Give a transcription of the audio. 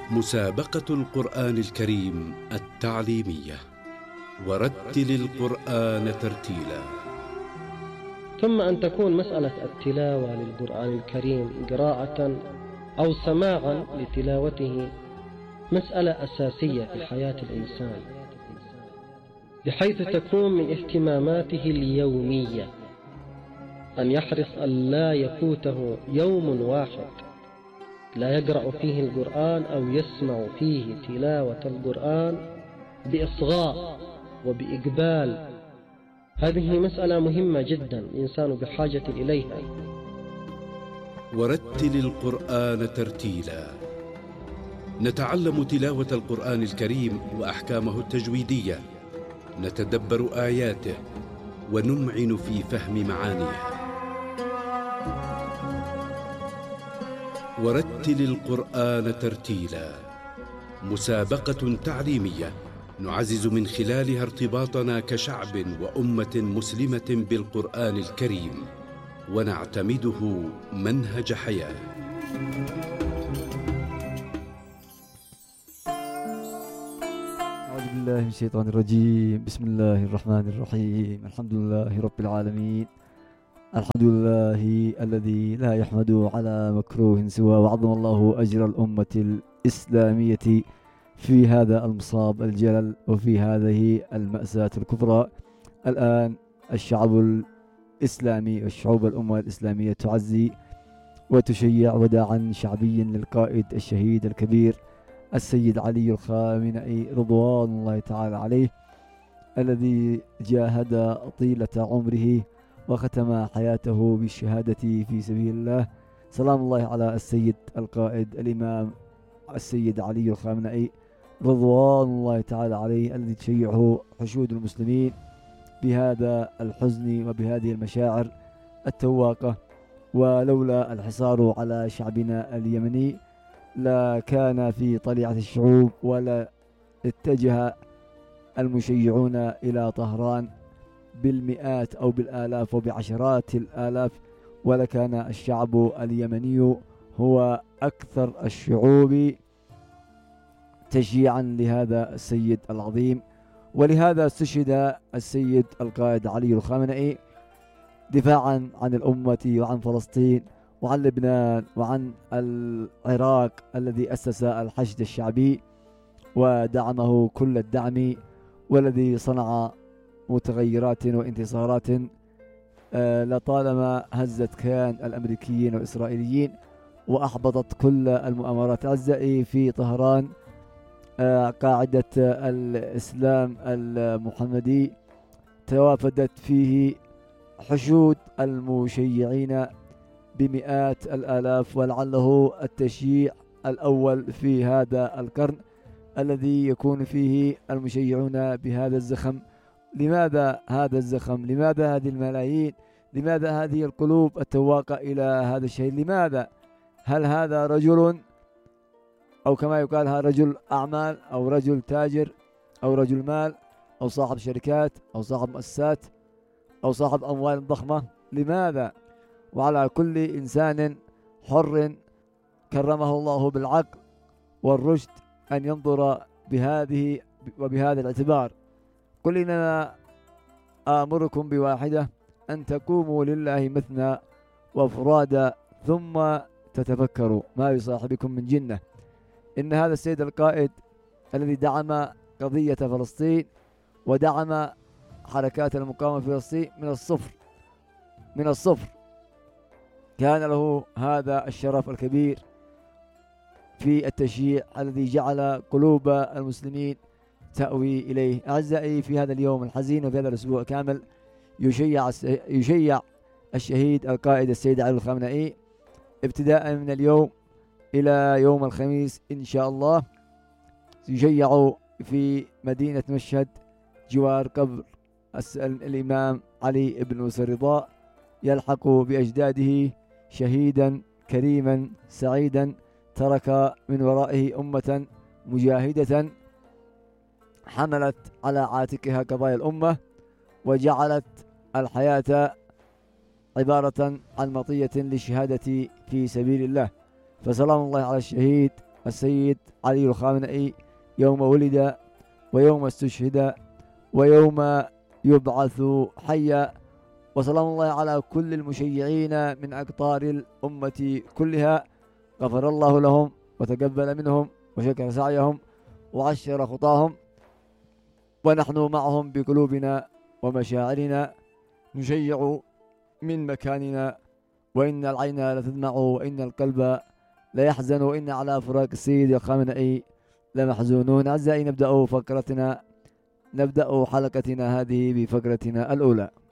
مسابقة القرآن الكريم التعليمية، ورتل القرآن ترتيلا. ثم أن تكون مسألة التلاوة للقرآن الكريم قراءة أو سماعا لتلاوته مسألة أساسية في حياة الإنسان، بحيث تكون من اهتماماته اليومية أن يحرص أن لا يفوته يوم واحد لا يقرأ فيه القرآن أو يسمع فيه تلاوة القرآن بإصغاء وبإقبال. هذه مسألة مهمة جدا، الإنسان بحاجة إليها. ورتل القرآن ترتيلا. نتعلم تلاوة القرآن الكريم وأحكامه التجويدية، نتدبر آياته ونمعن في فهم معانيه. ورتل القرآن ترتيلا، مسابقة تعليمية نعزز من خلالها ارتباطنا كشعب وأمة مسلمة بالقرآن الكريم، ونعتمده منهج حياة. أعوذ بالله من الشيطان الرجيم. بسم الله الرحمن الرحيم. الحمد لله رب العالمين، الحمد لله الذي لا يحمد على مكروه سوى، وعظم الله أجر الأمة الإسلامية في هذا المصاب الجلل وفي هذه المأساة الكبرى. الآن الشعب الإسلامي والشعوب الأمة الإسلامية تعزي وتشيع وداعا شعبيا للقائد الشهيد الكبير السيد علي الخامنئي رضوان الله تعالى عليه، الذي جاهد طيلة عمره وختم حياته بالشهادة في سبيل الله. سلام الله على السيد القائد الإمام السيد علي الخامنئي رضوان الله تعالى عليه، الذي تشيعه حشود المسلمين بهذا الحزن وبهذه المشاعر التواقة. ولولا الحصار على شعبنا اليمني لا كان في طليعة الشعوب، ولا اتجه المشيعون إلى طهران بالمئات أو بالآلاف وبعشرات الآلاف، ولكان الشعب اليمني هو أكثر الشعوب تشجيعا لهذا السيد العظيم. ولهذا استشهد السيد القائد علي الخامنئي دفاعا عن الأمة وعن فلسطين وعن لبنان وعن العراق، الذي أسس الحشد الشعبي ودعمه كل الدعم، والذي صنع متغيرات وانتصارات لطالما هزت كيان الأمريكيين والإسرائيليين وأحبطت كل المؤامرات. أعزائي، في طهران قاعدة الإسلام المحمدي توافدت فيه حشود المشيعين بمئات الآلاف، ولعله التشييع الأول في هذا القرن الذي يكون فيه المشيعون بهذا الزخم. لماذا هذا الزخم؟ لماذا هذه الملايين؟ لماذا هذه القلوب التواقة إلى هذا الشيء؟ لماذا؟ هل هذا رجل، أو كما يقال هذا رجل أعمال، أو رجل تاجر، أو رجل مال، أو صاحب شركات، أو صاحب مؤسسات، أو صاحب أموال ضخمة؟ لماذا؟ وعلى كل إنسان حر كرمه الله بالعقل والرشد أن ينظر بهذه وبهذا الاعتبار. قل إنما آمركم بواحدة، أن تقوموا لله مثنى وفرادا ثم تتفكروا ما يصاحبكم من جنة. إن هذا السيد القائد الذي دعم قضية فلسطين ودعم حركات المقاومة في فلسطين من الصفر كان له هذا الشرف الكبير في التشييع الذي جعل قلوب المسلمين تأوي إليه. أعزائي، في هذا اليوم الحزين وفي هذا الأسبوع كامل يشيع الشهيد القائد السيد علي الخامنئي ابتداء من اليوم إلى يوم الخميس إن شاء الله. يشيع في مدينة مشهد جوار قبر الإمام علي بن موسى الرضا، يلحق بأجداده شهيدا كريما سعيدا ترك من ورائه أمة مجاهدة حملت على عاتقها قضايا الأمة، وجعلت الحياة عبارة عن مطية للشهادة في سبيل الله. فسلام الله على الشهيد السيد علي الخامنئي يوم ولد ويوم استشهد ويوم يبعث حيا. وسلام الله على كل المشيعين من أقطار الأمة كلها، غفر الله لهم وتقبل منهم وشكر سعيهم وعشر خطاهم، ونحن معهم بقلوبنا ومشاعرنا نشيع من مكاننا. وإن العين لتدمع وإن القلب ليحزن وإن على فراق السيد الخامنئي لمحزونون. أعزائي، نبدأ حلقتنا هذه بفقرتنا الأولى.